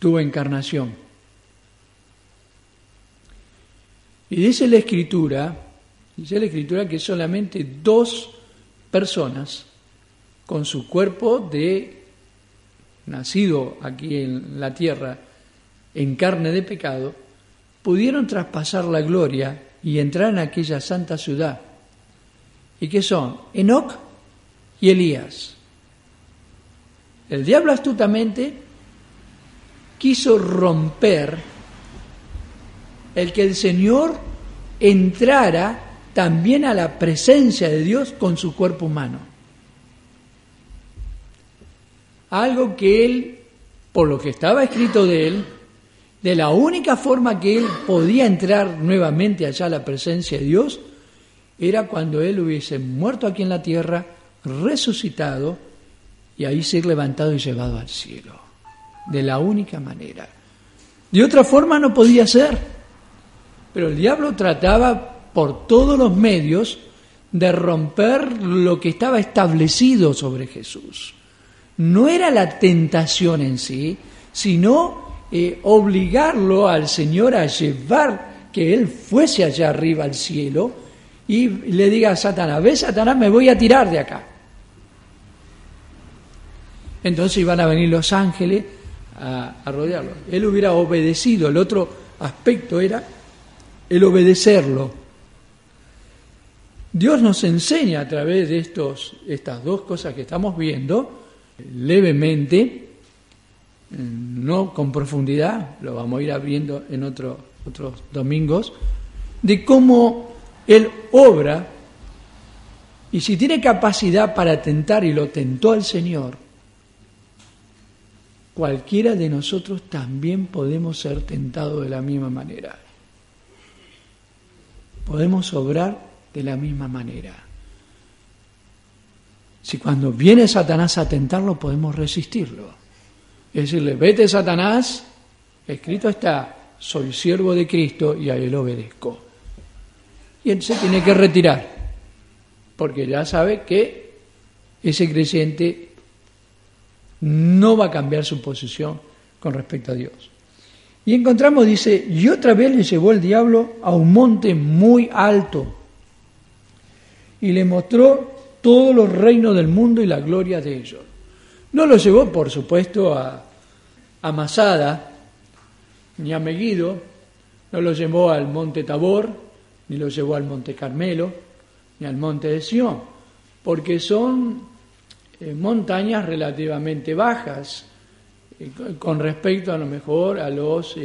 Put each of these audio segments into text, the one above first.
tuvo encarnación. Y dice la Escritura que solamente 2 personas con su cuerpo de nacido aquí en la tierra en carne de pecado pudieron traspasar la gloria y entrar en aquella santa ciudad. ¿Y qué son? Enoc y Elías. El diablo astutamente quiso romper el que el Señor entrara también a la presencia de Dios con su cuerpo humano. Algo que él, por lo que estaba escrito de él, de la única forma que él podía entrar nuevamente allá a la presencia de Dios, era cuando él hubiese muerto aquí en la tierra, resucitado, y ahí ser levantado y llevado al cielo. De la única manera. De otra forma no podía ser. Pero el diablo trataba por todos los medios de romper lo que estaba establecido sobre Jesús. No era la tentación en sí, sino obligarlo al Señor a llevar que Él fuese allá arriba al cielo y le diga a Satanás: ve, Satanás, me voy a tirar de acá. Entonces iban a venir los ángeles a rodearlo. Él hubiera obedecido. El otro aspecto era el obedecerlo. Dios nos enseña a través de estas 2 cosas que estamos viendo, levemente, no con profundidad, lo vamos a ir viendo en otros domingos, de cómo Él obra, y si tiene capacidad para tentar, y lo tentó al Señor, cualquiera de nosotros también podemos ser tentados de la misma manera. Podemos obrar de la misma manera. Si cuando viene Satanás a tentarlo, podemos resistirlo. Es decirle: vete, Satanás, escrito está, soy siervo de Cristo y a él obedezco. Y él se tiene que retirar, porque ya sabe que ese creyente no va a cambiar su posición con respecto a Dios. Y encontramos, dice: y otra vez le llevó el diablo a un monte muy alto y le mostró todos los reinos del mundo y la gloria de ellos. No lo llevó, por supuesto, a Masada, ni a Megiddo, no lo llevó al monte Tabor, ni lo llevó al monte Carmelo, ni al monte de Sión, porque son montañas relativamente bajas, con respecto a lo mejor a los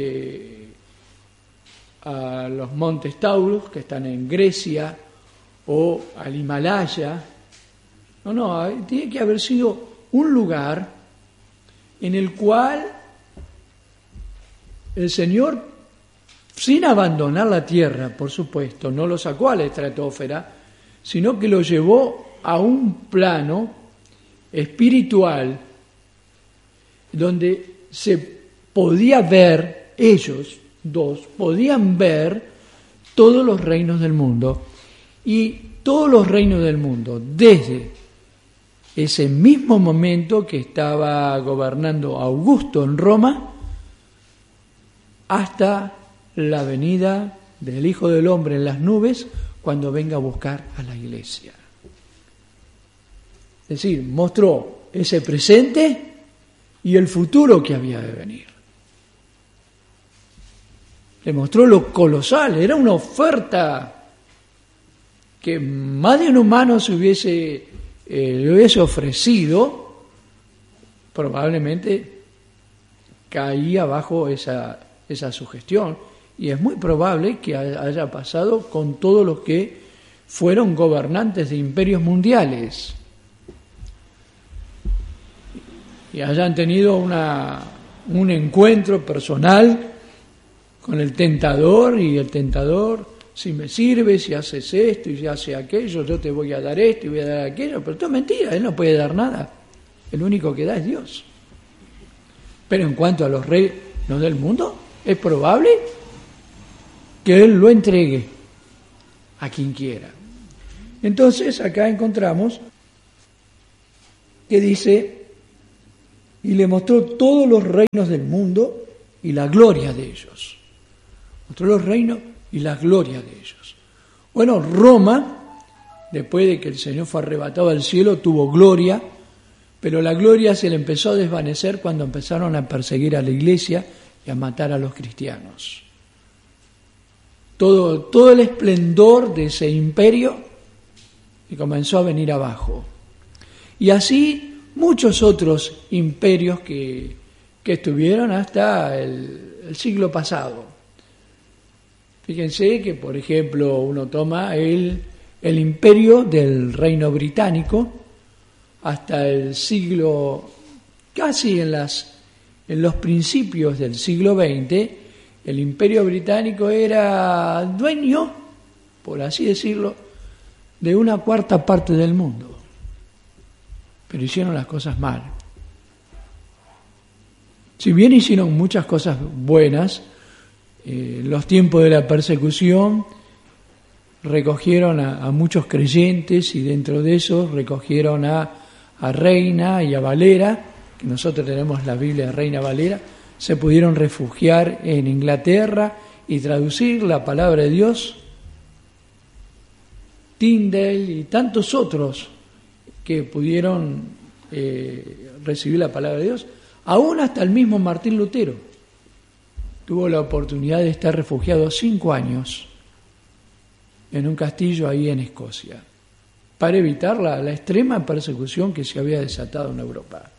montes Taurus, que están en Grecia, o al Himalaya. No, tiene que haber sido un lugar en el cual el Señor, sin abandonar la tierra, por supuesto, no lo sacó a la estratosfera, sino que lo llevó a un plano espiritual donde se podía ver, ellos 2 podían ver todos los reinos del mundo, y todos los reinos del mundo, desde ese mismo momento que estaba gobernando Augusto en Roma, hasta la venida del Hijo del Hombre en las nubes, cuando venga a buscar a la iglesia. Es decir, mostró ese presente y el futuro que había de venir. Le mostró lo colosal, era una oferta que más de un humano le hubiese ofrecido, probablemente caía bajo esa sugestión. Y es muy probable que haya pasado con todos los que fueron gobernantes de imperios mundiales y hayan tenido un encuentro personal con el tentador, y el tentador: si me sirves, si haces esto y si haces aquello, yo te voy a dar esto y voy a dar aquello. Pero esto es mentira, Él no puede dar nada. El único que da es Dios. Pero en cuanto a los reinos del mundo, es probable que Él lo entregue a quien quiera. Entonces, acá encontramos que dice: y le mostró todos los reinos del mundo y la gloria de ellos. Mostró los reinos y la gloria de ellos. Bueno, Roma, después de que el Señor fue arrebatado al cielo, tuvo gloria, pero la gloria se le empezó a desvanecer cuando empezaron a perseguir a la iglesia y a matar a los cristianos. Todo el esplendor de ese imperio y comenzó a venir abajo. Y así muchos otros imperios que estuvieron hasta el siglo pasado. Fíjense que, por ejemplo, uno toma el imperio del Reino Británico hasta el siglo, casi en los principios del siglo XX, el Imperio Británico era dueño, por así decirlo, de una cuarta parte del mundo. Pero hicieron las cosas mal. Si bien hicieron muchas cosas buenas, los tiempos de la persecución recogieron a muchos creyentes y dentro de eso recogieron a Reina y a Valera, que nosotros tenemos la Biblia de Reina Valera, se pudieron refugiar en Inglaterra y traducir la palabra de Dios. Tyndale y tantos otros que pudieron recibir la palabra de Dios, aún hasta el mismo Martín Lutero tuvo la oportunidad de estar refugiado 5 años en un castillo ahí en Escocia, para evitar la extrema persecución que se había desatado en Europa.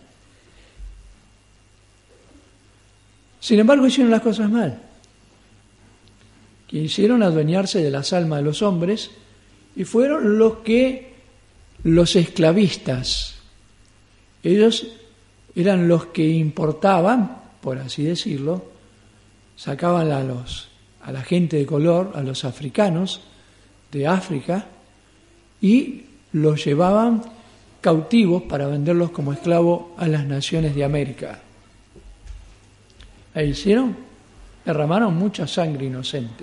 Sin embargo, hicieron las cosas mal. Quisieron adueñarse de las almas de los hombres y fueron los esclavistas. Ellos eran los que importaban, por así decirlo, sacaban a la gente de color, a los africanos de África, y los llevaban cautivos para venderlos como esclavos a las naciones de América. Ahí hicieron, derramaron mucha sangre inocente.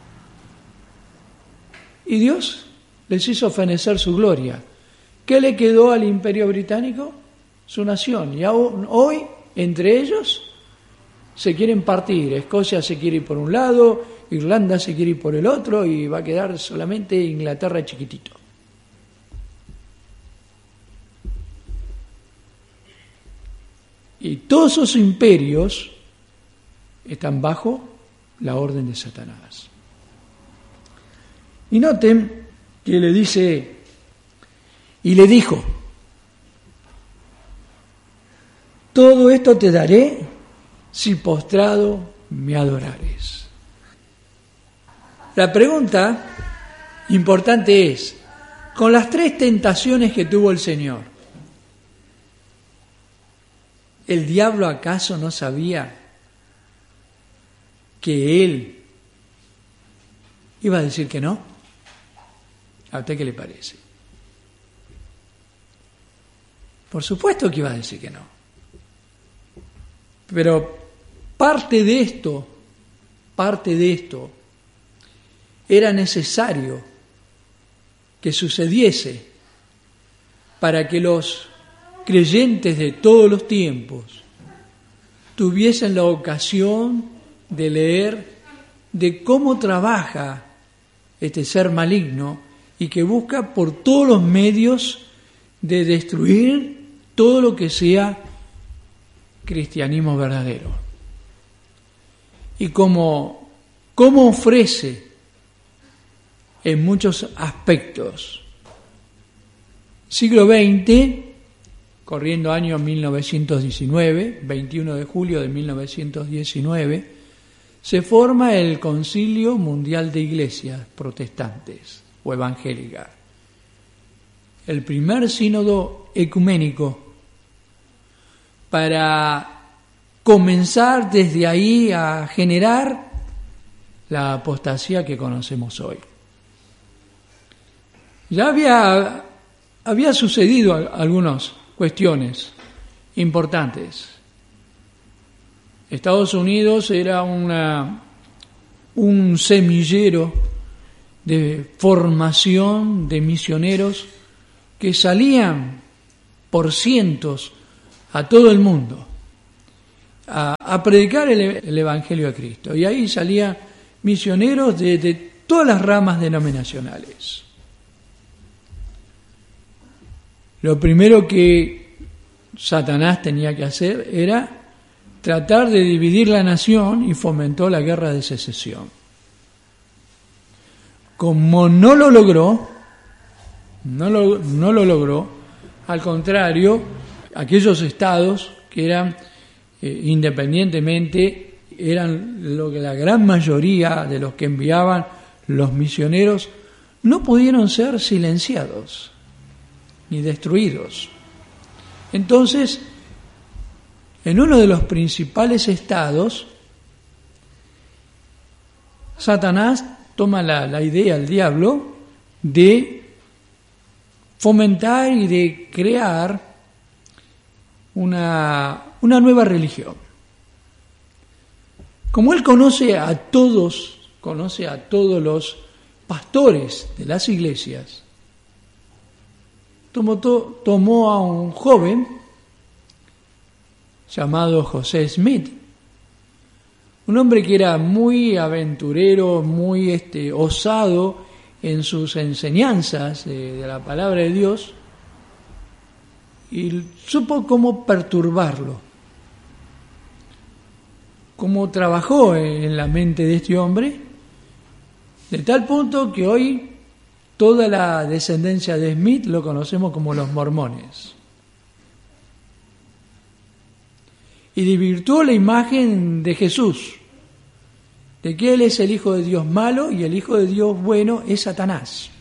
Y Dios les hizo fenecer su gloria. ¿Qué le quedó al Imperio Británico? Su nación. Y aún hoy, entre ellos, se quieren partir. Escocia se quiere ir por un lado, Irlanda se quiere ir por el otro, y va a quedar solamente Inglaterra chiquitito. Y todos esos imperios están bajo la orden de Satanás. Y noten que le dice, y le dijo, todo esto te daré si postrado me adorares. La pregunta importante es, con las 3 tentaciones que tuvo el Señor, ¿el diablo acaso no sabía que él iba a decir que no? ¿A usted qué le parece? Por supuesto que iba a decir que no. Pero parte de esto era necesario que sucediese para que los creyentes de todos los tiempos tuviesen la ocasión de leer de cómo trabaja este ser maligno y que busca por todos los medios de destruir todo lo que sea cristianismo verdadero. Y cómo ofrece en muchos aspectos. Siglo XX, corriendo año 1919, 21 de julio de 1919, se forma el Concilio Mundial de Iglesias Protestantes o Evangélicas, el primer sínodo ecuménico, para comenzar desde ahí a generar la apostasía que conocemos hoy. Ya había sucedido algunas cuestiones importantes. Estados Unidos era un semillero de formación de misioneros que salían por cientos a todo el mundo. a predicar el Evangelio de Cristo. Y ahí salían misioneros de todas las ramas denominacionales. Lo primero que Satanás tenía que hacer era tratar de dividir la nación y fomentó la guerra de secesión. Como no lo logró, al contrario, aquellos estados que eran independientemente, eran lo que la gran mayoría de los que enviaban los misioneros, no pudieron ser silenciados ni destruidos. Entonces, en uno de los principales estados, Satanás toma la idea, el diablo, de fomentar y de crear una nueva religión. Como él conoce a todos los pastores de las iglesias, tomó a un joven llamado José Smith, un hombre que era muy aventurero, muy osado en sus enseñanzas de la palabra de Dios, y supo cómo perturbarlo, cómo trabajó en la mente de este hombre, de tal punto que hoy toda la descendencia de Smith lo conocemos como los mormones. Y desvirtuó la imagen de Jesús, de que Él es el Hijo de Dios malo y el Hijo de Dios bueno es Satanás.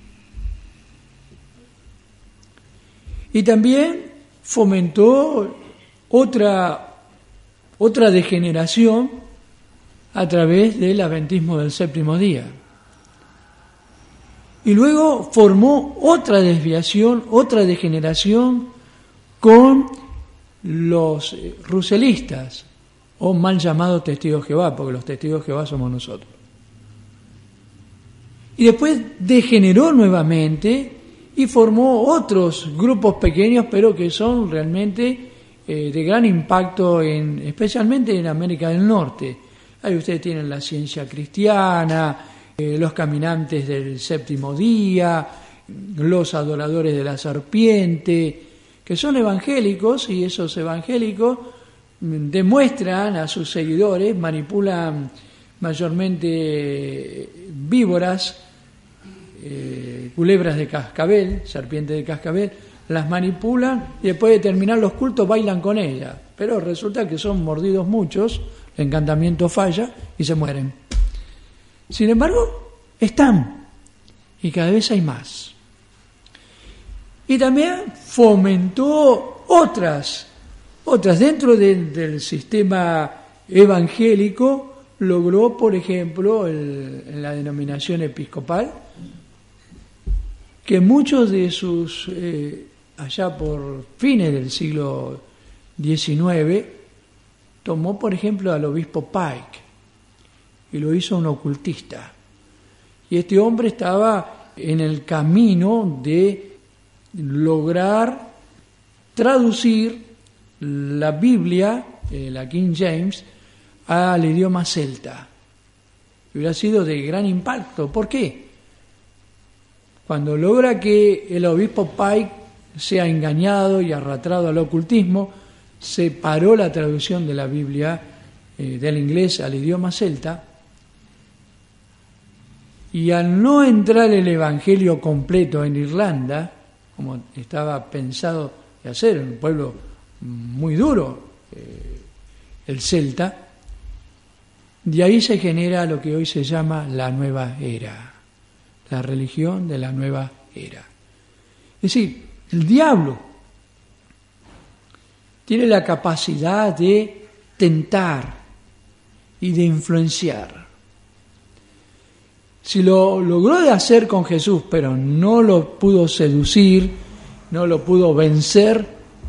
Y también fomentó otra degeneración a través del adventismo del séptimo día. Y luego formó otra desviación, otra degeneración con los ruselistas, o mal llamados testigos de Jehová, porque los testigos de Jehová somos nosotros. Y después degeneró nuevamente y formó otros grupos pequeños, pero que son realmente de gran impacto, especialmente en América del Norte. Ahí ustedes tienen la Ciencia Cristiana, los Caminantes del Séptimo Día, los Adoradores de la Serpiente, que son evangélicos, y esos evangélicos demuestran a sus seguidores, manipulan mayormente víboras, culebras de cascabel, serpientes de cascabel, las manipulan y después de terminar los cultos bailan con ellas, pero resulta que son mordidos muchos, el encantamiento falla y se mueren. Sin embargo, están, y cada vez hay más. Y también fomentó otras dentro del sistema evangélico. Logró, por ejemplo, en la denominación episcopal, que muchos de sus, allá por fines del siglo XIX, tomó, por ejemplo, al obispo Pike y lo hizo un ocultista. Y este hombre estaba en el camino de lograr traducir la Biblia, la King James, al idioma celta. Hubiera sido de gran impacto. ¿Por qué? Cuando logra que el obispo Pike sea engañado y arrastrado al ocultismo, separó la traducción de la Biblia del inglés al idioma celta, y al no entrar el Evangelio completo en Irlanda, como estaba pensado de hacer, en un pueblo muy duro, el celta, de ahí se genera lo que hoy se llama la nueva era, la religión de la nueva era. Es decir, el diablo tiene la capacidad de tentar y de influenciar. Si lo logró de hacer con Jesús, pero no lo pudo seducir, no lo pudo vencer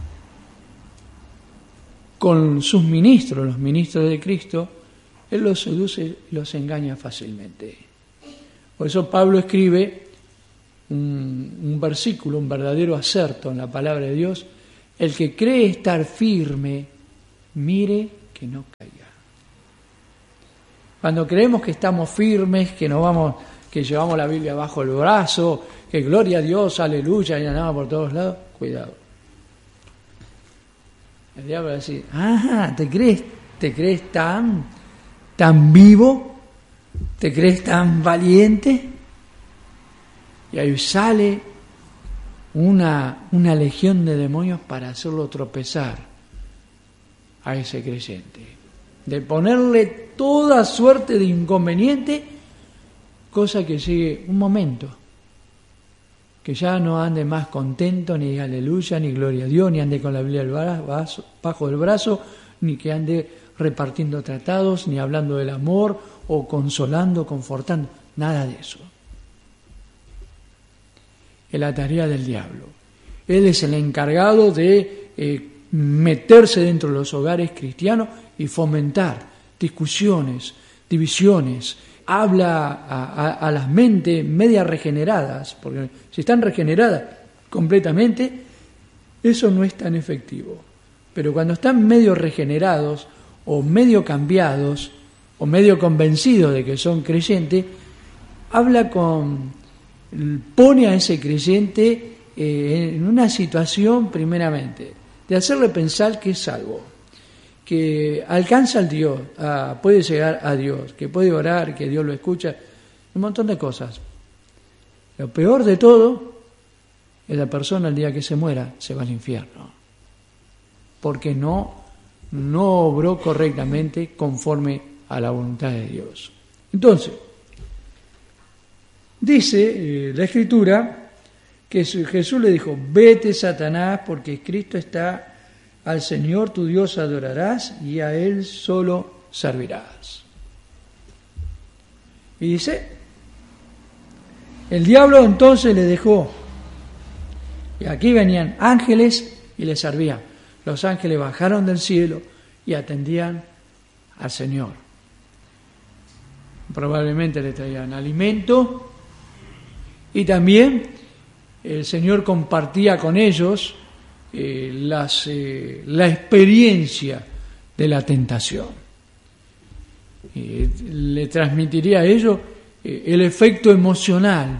con sus ministros, los ministros de Cristo, Él los seduce y los engaña fácilmente. Por eso Pablo escribe un versículo, un verdadero acerto en la palabra de Dios: el que cree estar firme, mire que no caiga. Cuando creemos que estamos firmes, que llevamos la Biblia bajo el brazo, que gloria a Dios, aleluya, y andamos por todos lados, cuidado. El diablo va a decir, ¿te crees tan vivo? ¿Te crees tan valiente? Y ahí sale una legión de demonios para hacerlo tropezar a ese creyente, de ponerle toda suerte de inconveniente, cosa que sigue un momento, que ya no ande más contento, ni aleluya, ni gloria a Dios, ni ande con la Biblia bajo el brazo, ni que ande repartiendo tratados, ni hablando del amor, o consolando, confortando, nada de eso. Es la tarea del diablo. Él es el encargado de meterse dentro de los hogares cristianos y fomentar discusiones, divisiones. Habla a las mentes media regeneradas, porque si están regeneradas completamente, eso no es tan efectivo. Pero cuando están medio regenerados, o medio cambiados, o medio convencidos de que son creyentes, pone a ese creyente en una situación, primeramente, de hacerle pensar que es salvo, que alcanza al Dios, puede llegar a Dios, que puede orar, que Dios lo escucha, un montón de cosas. Lo peor de todo es la persona el día que se muera, se va al infierno, porque no obró correctamente conforme a la voluntad de Dios. Entonces, dice la Escritura que Jesús le dijo, vete Satanás, porque escrito está, al Señor tu Dios adorarás y a Él solo servirás. Y dice, el diablo entonces le dejó, y aquí venían ángeles y le servían. Los ángeles bajaron del cielo y atendían al Señor. Probablemente le traían alimento y también el Señor compartía con ellos la experiencia de la tentación. Le transmitiría a ellos el efecto emocional.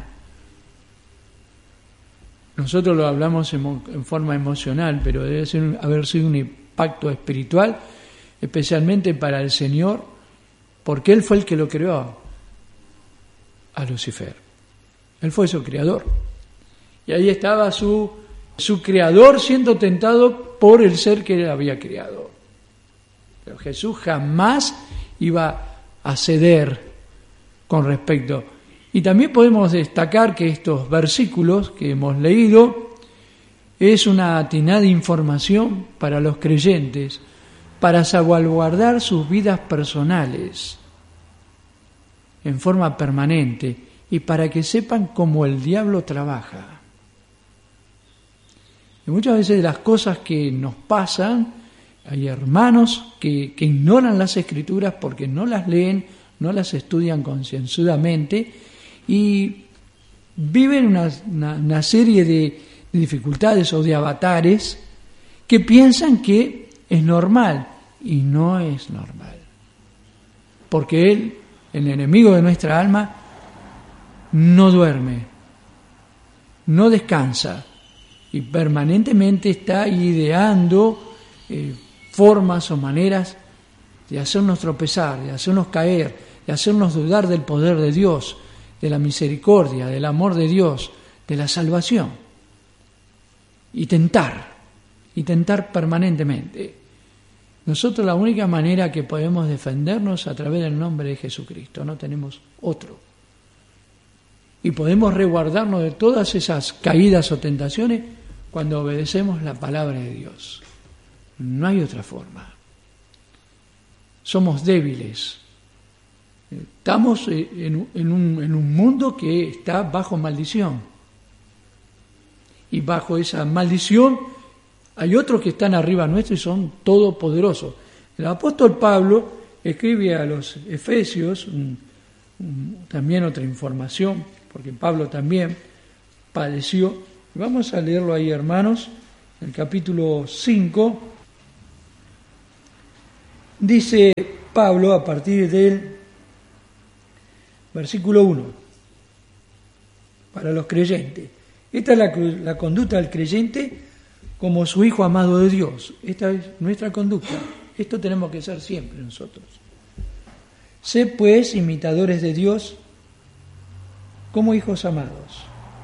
Nosotros lo hablamos en forma emocional, pero debe haber sido un impacto espiritual, especialmente para el Señor, porque Él fue el que lo creó a Lucifer. Él fue su creador. Y ahí estaba su creador siendo tentado por el ser que Él había creado. Pero Jesús jamás iba a ceder con respecto. Y también podemos destacar que estos versículos que hemos leído es una atinada información para los creyentes, para salvaguardar sus vidas personales en forma permanente y para que sepan cómo el diablo trabaja. Y muchas veces las cosas que nos pasan, hay hermanos que ignoran las Escrituras porque no las leen, no las estudian concienzudamente y viven una serie de dificultades o de avatares que piensan que es normal y no es normal. Porque él, el enemigo de nuestra alma, no duerme, no descansa y permanentemente está ideando formas o maneras de hacernos tropezar, de hacernos caer, de hacernos dudar del poder de Dios, de la misericordia, del amor de Dios, de la salvación. Y tentar permanentemente. Nosotros la única manera que podemos defendernos a través del nombre de Jesucristo, no tenemos otro. Y podemos resguardarnos de todas esas caídas o tentaciones cuando obedecemos la palabra de Dios. No hay otra forma. Somos débiles. Estamos en un mundo que está bajo maldición. Y bajo esa maldición hay otros que están arriba nuestro y son todopoderosos. El apóstol Pablo escribe a los Efesios, también otra información, porque Pablo también padeció. Vamos a leerlo ahí, hermanos, en el capítulo 5. Dice Pablo a partir del versículo 1, para los creyentes. Esta es la conducta del creyente como su hijo amado de Dios. Esta es nuestra conducta. Esto tenemos que ser siempre nosotros. Sé pues imitadores de Dios como hijos amados.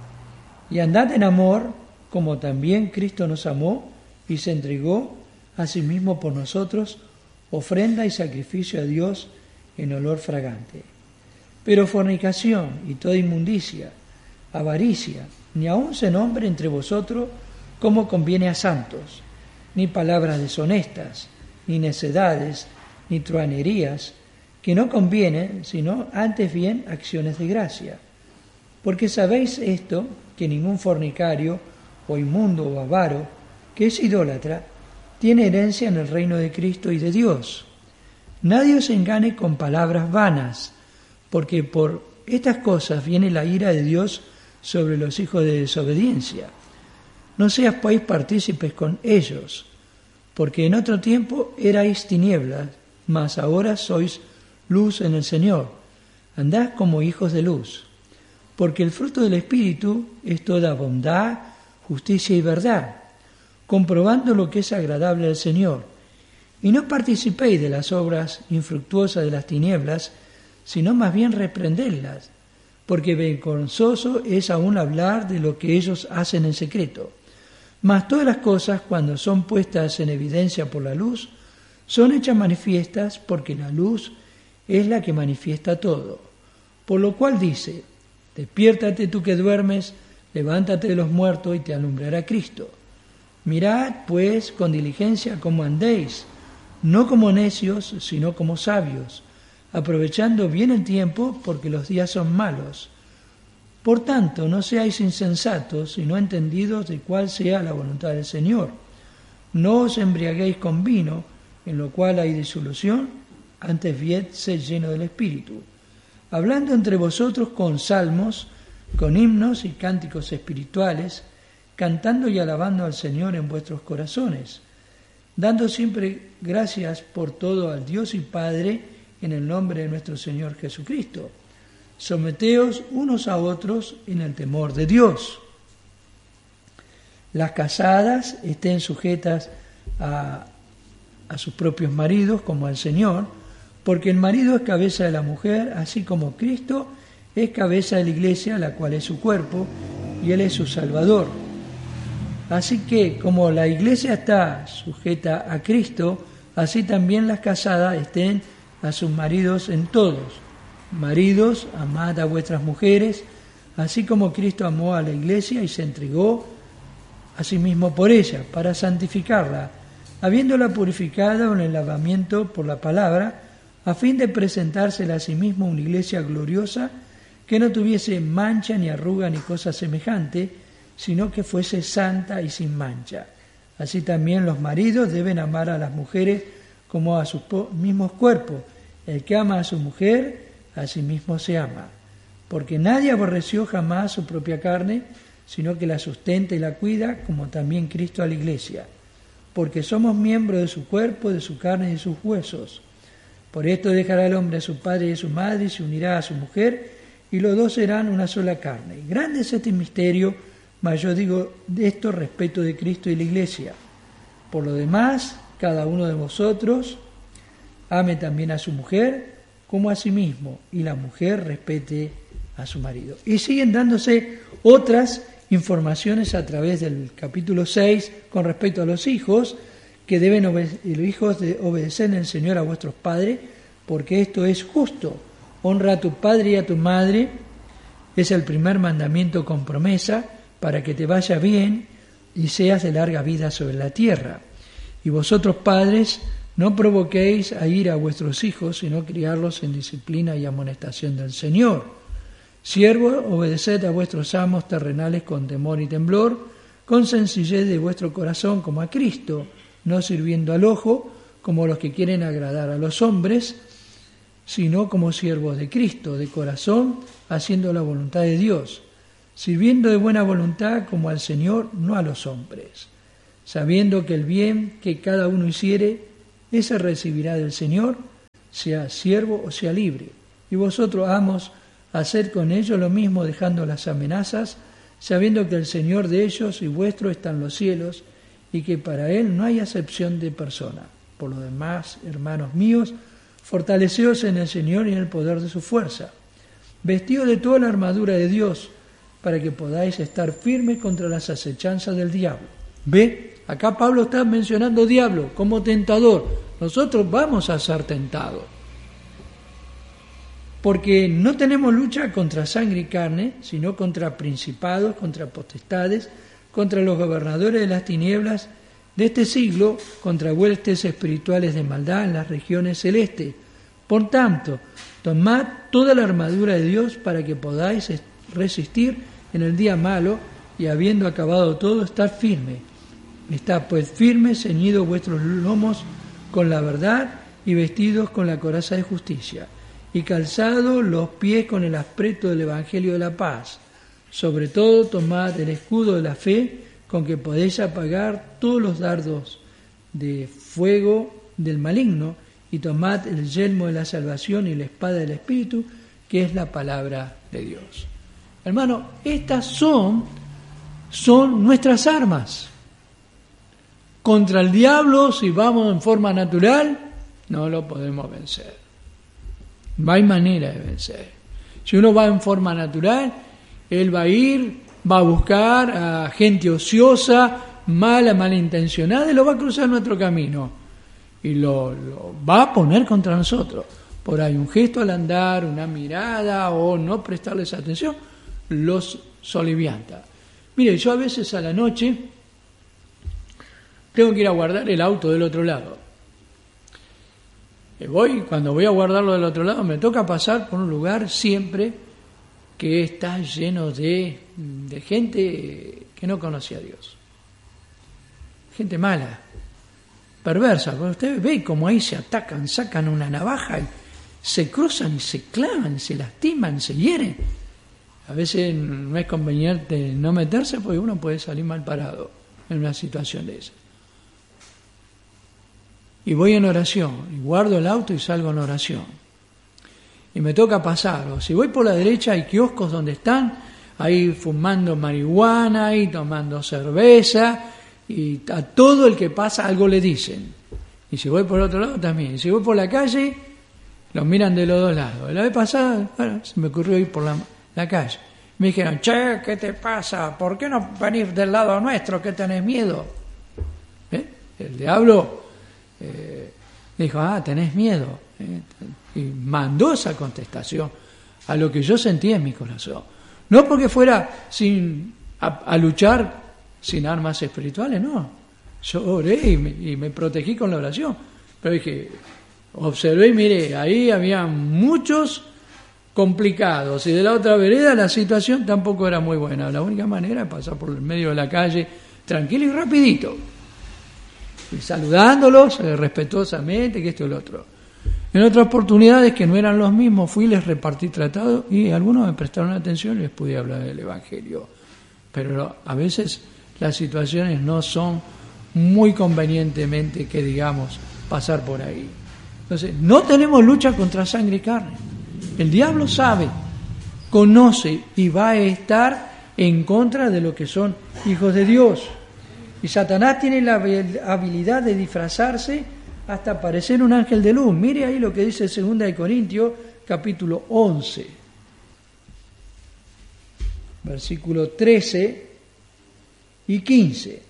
Y andad en amor como también Cristo nos amó y se entregó a sí mismo por nosotros, ofrenda y sacrificio a Dios en olor fragante. Pero fornicación y toda inmundicia, avaricia, ni aun se nombre entre vosotros como conviene a santos, ni palabras deshonestas, ni necedades, ni truhanerías, que no convienen, sino antes bien acciones de gracia. Porque sabéis esto, que ningún fornicario, o inmundo, o avaro, que es idólatra, tiene herencia en el reino de Cristo y de Dios. Nadie os engañe con palabras vanas, porque por estas cosas viene la ira de Dios sobre los hijos de desobediencia. No seas pues partícipes con ellos, porque en otro tiempo erais tinieblas, mas ahora sois luz en el Señor. Andad como hijos de luz, porque el fruto del Espíritu es toda bondad, justicia y verdad, comprobando lo que es agradable al Señor. Y no participéis de las obras infructuosas de las tinieblas, sino más bien reprendedlas, porque vergonzoso es aún hablar de lo que ellos hacen en secreto. Mas todas las cosas, cuando son puestas en evidencia por la luz, son hechas manifiestas, porque la luz es la que manifiesta todo. Por lo cual dice: despiértate tú que duermes, levántate de los muertos y te alumbrará Cristo. Mirad, pues, con diligencia cómo andéis, no como necios, sino como sabios, aprovechando bien el tiempo, porque los días son malos. Por tanto, no seáis insensatos, sino entendidos de cuál sea la voluntad del Señor. No os embriaguéis con vino, en lo cual hay disolución, antes bien sed lleno del Espíritu, hablando entre vosotros con salmos, con himnos y cánticos espirituales, cantando y alabando al Señor en vuestros corazones, dando siempre gracias por todo al Dios y Padre en el nombre de nuestro Señor Jesucristo. Someteos unos a otros en el temor de Dios. Las casadas estén sujetas a sus propios maridos como al Señor, porque el marido es cabeza de la mujer, así como Cristo es cabeza de la iglesia, la cual es su cuerpo, y Él es su Salvador. Así que, como la iglesia está sujeta a Cristo, así también las casadas estén a sus maridos en todos. Maridos, amad a vuestras mujeres, así como Cristo amó a la iglesia y se entregó a sí mismo por ella, para santificarla, habiéndola purificado en el lavamiento por la palabra, a fin de presentársela a sí mismo una iglesia gloriosa, que no tuviese mancha ni arruga ni cosa semejante, sino que fuese santa y sin mancha. Así también los maridos deben amar a las mujeres como a sus mismos cuerpos. El que ama a su mujer, a sí mismo se ama. Porque nadie aborreció jamás su propia carne, sino que la sustenta y la cuida, como también Cristo a la iglesia. Porque somos miembros de su cuerpo, de su carne y de sus huesos. Por esto dejará el hombre a su padre y a su madre, y se unirá a su mujer, y los dos serán una sola carne. Grande es este misterio, mas yo digo de esto respecto de Cristo y la iglesia. Por lo demás, cada uno de vosotros ame también a su mujer como a sí mismo, y la mujer respete a su marido. Y siguen dándose otras informaciones a través del capítulo 6 con respecto a los hijos, que deben los hijos de obedecer en el Señor a vuestros padres, porque esto es justo. Honra a tu padre y a tu madre, es el primer mandamiento con promesa, para que te vaya bien y seas de larga vida sobre la tierra. Y vosotros, padres, no provoquéis a ira a vuestros hijos, sino criarlos en disciplina y amonestación del Señor. Siervos, obedeced a vuestros amos terrenales con temor y temblor, con sencillez de vuestro corazón como a Cristo, no sirviendo al ojo, como los que quieren agradar a los hombres, sino como siervos de Cristo, de corazón, haciendo la voluntad de Dios, sirviendo de buena voluntad como al Señor, no a los hombres, sabiendo que el bien que cada uno hiciere, ese recibirá del Señor, sea siervo o sea libre. Y vosotros, amos, haced con ellos lo mismo, dejando las amenazas, sabiendo que el Señor de ellos y vuestro está en los cielos, y que para Él no hay acepción de persona. Por lo demás, hermanos míos, fortaleceos en el Señor y en el poder de su fuerza. Vestidos de toda la armadura de Dios, para que podáis estar firmes contra las acechanzas del diablo. ¿Ve? Acá Pablo está mencionando diablo como tentador. Nosotros vamos a ser tentados. Porque no tenemos lucha contra sangre y carne, sino contra principados, contra potestades, contra los gobernadores de las tinieblas de este siglo, contra huestes espirituales de maldad en las regiones celestes. Por tanto, tomad toda la armadura de Dios para que podáis resistir en el día malo y habiendo acabado todo, estar firme. Estad pues firmes, ceñidos vuestros lomos con la verdad y vestidos con la coraza de justicia y calzados los pies con el apresto del Evangelio de la paz. Sobre todo tomad el escudo de la fe con que podéis apagar todos los dardos de fuego del maligno y tomad el yelmo de la salvación y la espada del Espíritu, que es la palabra de Dios. Hermano, estas son nuestras armas. Contra el diablo, si vamos en forma natural, no lo podemos vencer. No hay manera de vencer. Si uno va en forma natural, él va a ir, va a buscar a gente ociosa, malintencionada, y lo va a cruzar nuestro camino. Y lo va a poner contra nosotros. Por ahí un gesto al andar, una mirada o no prestarles atención, los solivianta. Mire, yo a veces a la noche tengo que ir a guardar el auto del otro lado. Cuando voy a guardarlo del otro lado, me toca pasar por un lugar siempre que está lleno de gente que no conoce a Dios. Gente mala, perversa. Cuando usted ve como ahí se atacan, sacan una navaja y se cruzan y se clavan, se lastiman, se hieren. A veces no es conveniente no meterse porque uno puede salir mal parado en una situación de esa. Y voy en oración, y guardo el auto y salgo en oración. Y me toca pasar, o si voy por la derecha hay kioscos donde están ahí fumando marihuana y tomando cerveza, y a todo el que pasa algo le dicen. Y si voy por el otro lado también. Y si voy por la calle, los miran de los dos lados. La vez pasada, se me ocurrió ir por la calle. Me dijeron, che, ¿qué te pasa? ¿Por qué no venir del lado nuestro? ¿Qué tenés miedo? El diablo dijo, tenés miedo. Y mandó esa contestación a lo que yo sentía en mi corazón. No porque fuera a luchar sin armas espirituales, no. Yo oré y me protegí con la oración. Pero dije, observé y miré, ahí había muchos complicados. Y de la otra vereda la situación tampoco era muy buena. La única manera es pasar por el medio de la calle tranquilo y rapidito. Y saludándolos respetuosamente, que esto y lo otro. En otras oportunidades que no eran los mismos, fui y les repartí tratados y algunos me prestaron atención y les pude hablar del Evangelio. Pero a veces las situaciones no son muy convenientemente que digamos pasar por ahí. Entonces, no tenemos lucha contra sangre y carne. El diablo sabe, conoce y va a estar en contra de lo que son hijos de Dios. Y Satanás tiene la habilidad de disfrazarse hasta parecer un ángel de luz. Mire ahí lo que dice 2 Corintios, capítulo 11, versículo 13 y 15.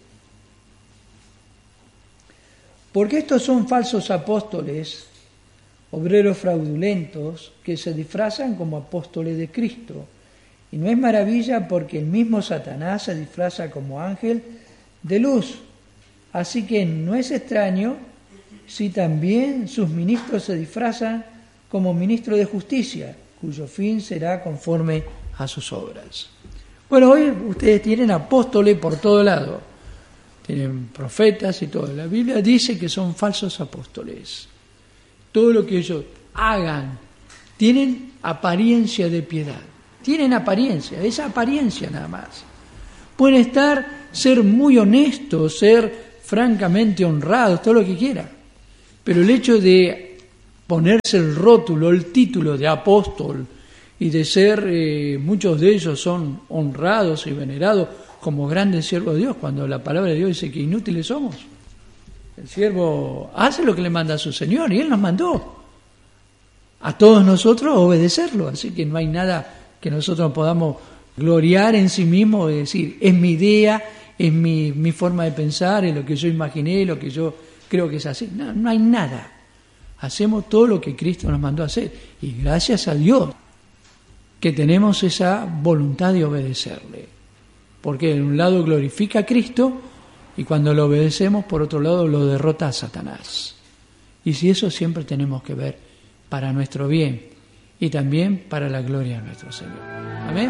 Porque estos son falsos apóstoles, obreros fraudulentos, que se disfrazan como apóstoles de Cristo. Y no es maravilla porque el mismo Satanás se disfraza como ángel de luz. Así que no es extraño si también sus ministros se disfrazan como ministros de justicia, cuyo fin será conforme a sus obras. Bueno, hoy ustedes tienen apóstoles por todo lado, tienen profetas y todo. La Biblia dice que son falsos apóstoles. Todo lo que ellos hagan tienen apariencia de piedad. Tienen apariencia, esa apariencia nada más. Pueden ser muy honestos, ser francamente honrados, todo lo que quieran. Pero el hecho de ponerse el rótulo, el título de apóstol y de ser, muchos de ellos son honrados y venerados como grandes siervos de Dios, cuando la palabra de Dios dice que inútiles somos. El siervo hace lo que le manda a su Señor y Él nos mandó a todos nosotros a obedecerlo, así que no hay nada que nosotros podamos gloriar en sí mismo y decir, es mi idea, es mi forma de pensar, es lo que yo imaginé, lo que yo creo que es así. No, no hay nada. Hacemos todo lo que Cristo nos mandó a hacer y gracias a Dios que tenemos esa voluntad de obedecerle, porque de un lado glorifica a Cristo y cuando lo obedecemos, por otro lado lo derrota a Satanás. Y si eso siempre tenemos que ver para nuestro bien y también para la gloria de nuestro Señor. Amén.